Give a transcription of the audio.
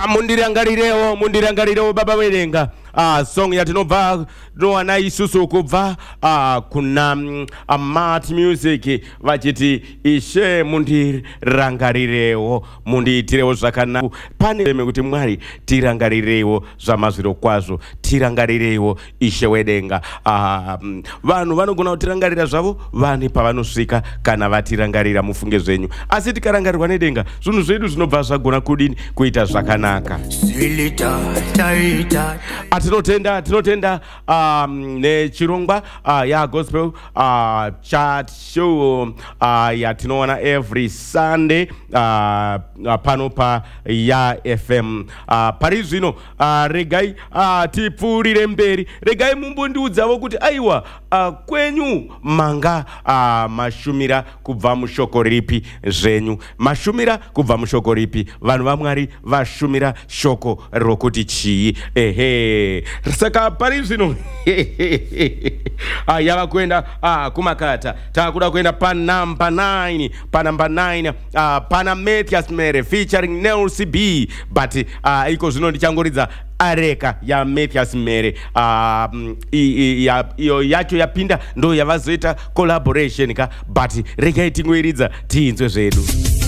mundirangarirewo baba werenga song yatinobva nowana isusu kubva kuna Mart Music vachiti ishe mundirangarirewo mundiitirewo zvakanaka. Pane kuti Mwari tirangarirewo zvamazviro kwazvo, tirangarirewo ishe wedenga. Vanhu vanogona kutirangarira zvavo vane pavanosvika kana vatirangarira mufunge zvenyu, asi tikarangarirwa nedenga zvinhu zvedu zvinobva zvagona kudini kuita zvakanaka. Tinotenda nechirongwa ya gospel chat show yatinoona every Sunday pano pa ya FM. Pari zvino regai tipfuurire mberi, regai mumbondiudzawo kuti aiwa kwenyu manga mashumira kubva mushoko ripi zvenyu, mashumira kubva mushoko ripi, vanhu vaMwari vashumira shoko rokuti chii. Saka pari zvino yava kuenda kumakata, takuda kuenda pa number 9, pana Matthias Mere featuring Nelson B, but iko zvino ndichangoridza areka ya Matthias Mere. Iyo yacho yapinda ndo yavazoita collaboration ka, but regai tingoiridza tinzwe zvedu.